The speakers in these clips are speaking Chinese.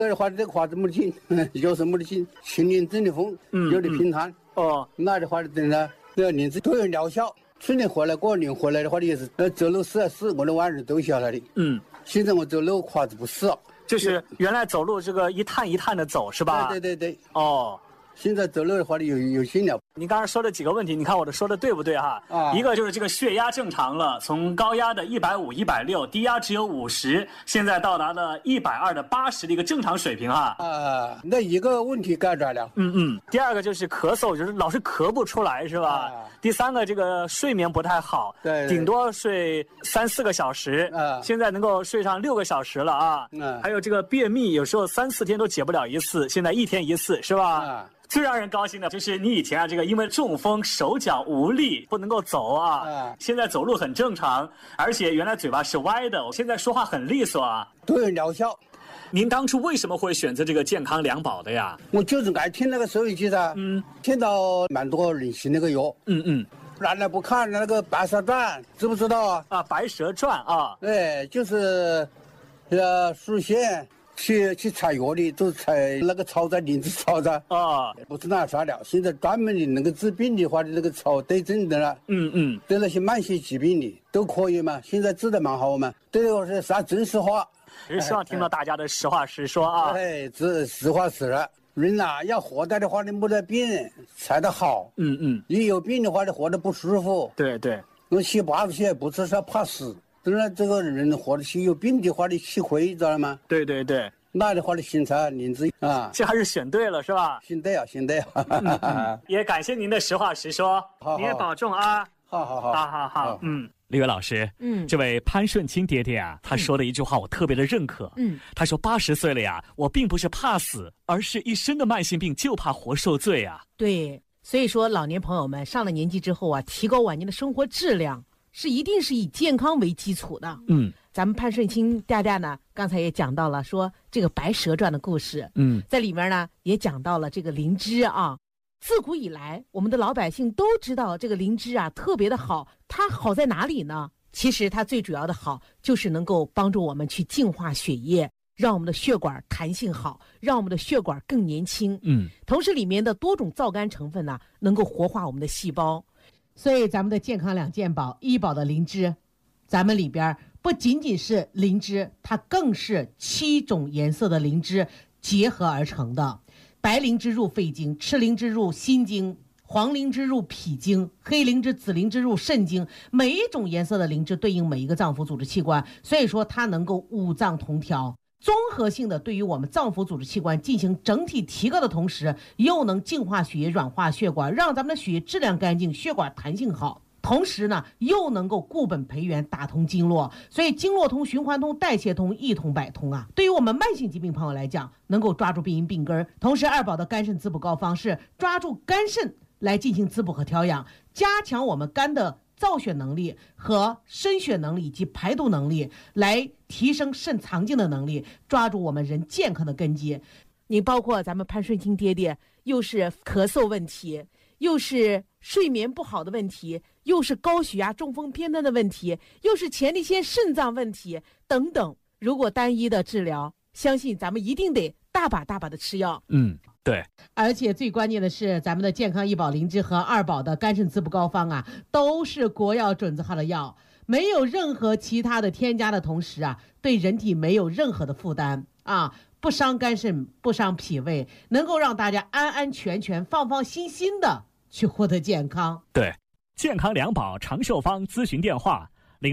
这花这花子没得劲，有时没得劲，青林真的风，有的平摊。那的话真的，这林子都有疗效。去年回来过年回来的话也是，走路死，我的腕儿都下来的。现在我走路胯子不死。 就是原来走路这个一探一探的走是吧？ 对。现在走路的话有劲了。 您刚才说的几个问题，你看我的说的对不对哈？一个就是这个血压正常了，从高压的150、160，低压只有50，现在到达了120的80的一个正常水平哈。 那一个问题解决了。 第二个就是咳嗽，就是老是咳不出来是吧？第三个这个睡眠不太好， 对， 顶多睡3、4个小时，现在能够睡上6个小时了啊。还有这个便秘，有时候3、4天都解不了一次，现在1天1次是吧？最让人高兴的就是你以前这个因为中风手脚无力不能够走现在走路很正常，而且原来嘴巴是歪的，现在说话很利索都有疗效。 您当初为什么会选择这个健康两宝的呀？ 我就是爱听那个收音机噻，听到蛮多人信那个药。原来不看那个《白蛇传》，知不知道 《白蛇传》 对，就是属仙。去采药的都采那个草在林子草的不是拿啥料。现在专门的那个治病的话的那个草对症的了，对那些慢性疾病的都可以嘛。现在治得蛮好嘛。对我是啥真实话， 只是希望听到大家的实话实说这实话实说。人要活得的话，你没得病才得好。你有病的话，你活得不舒服。 对， 我七八十岁不是说怕死。当然，这个人活得起有病的话，你吃亏，知道吗？对。那的话，你现在林子这还是选对了是吧？ 选对啊。 也感谢您的实话实说，你也保重啊。 好。 李伟老师，这位潘顺清爹爹他说的一句话我特别的认可。他说80岁了呀，我并不是怕死，而是一身的慢性病，就怕活受罪啊。 对，所以说老年朋友们上了年纪之后提高晚年的生活质量。一定是以健康为基础的。咱们潘顺清爹爹呢，刚才也讲到了说这个《白蛇传》的故事。在里面呢也讲到了这个灵芝自古以来，我们的老百姓都知道这个灵芝特别的好。它好在哪里呢？其实它最主要的好就是能够帮助我们去净化血液，让我们的血管弹性好，让我们的血管更年轻。同时里面的多种皂苷成分能够活化我们的细胞。所以咱们的健康两件宝，医宝的灵芝，咱们里边不仅仅是灵芝，它更是7种颜色的灵芝结合而成的。白灵芝入肺经，赤灵芝入心经，黄灵芝入脾经，黑灵芝、紫灵芝入肾经。每一种颜色的灵芝对应每一个脏腑组织器官，所以说它能够五脏同调，综合性的对于我们脏腑组织器官进行整体提高的同时，又能净化血液、软化血管，让咱们的血液质量干净，血管弹性好。同时呢，又能够固本培元，打通经络，所以经络通、循环通、代谢通，一通百通对于我们慢性疾病朋友来讲，能够抓住病因病根。同时二宝的肝肾滋补膏方是抓住肝肾来进行滋补和调养，加强我们肝的造血能力和渗血能力以及排毒能力，来提升肾藏精的能力，抓住我们人健康的根基。你包括咱们潘顺清爹爹，又是咳嗽问题，又是睡眠不好的问题，又是高血压、中风偏瘫的问题，又是前列腺肾脏问题等等。如果单一的治疗，相信咱们一定得大把的吃药。 对， 而且最关键的是，咱们的健康医宝灵芝和二宝的肝肾滋补膏方都是国药准字号的药，没有任何其他的添加的同时对人体没有任何的负担不伤肝肾，不伤脾胃，能够让大家安安全全、放放心心的去获得健康。 对，健康两宝长寿方咨询电话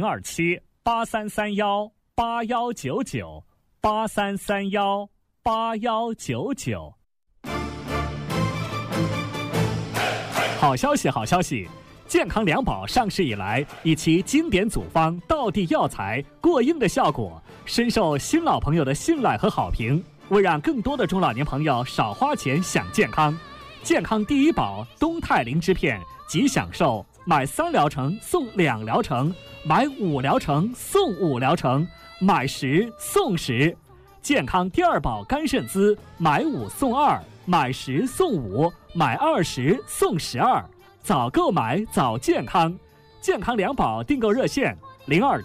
：027-8331-8199，8331-8199。好消息！健康两宝上市以来，以其经典组方、道地药材、过硬的效果，深受新老朋友的信赖和好评。为让更多的中老年朋友少花钱享健康，健康第一宝东肽灵芝片即享受买3疗程送2疗程，买5疗程送5疗程，买10送10。健康第二宝肝肾滋，买5送2，买10送5，买20送12。早购买早健康，健康两宝订购热线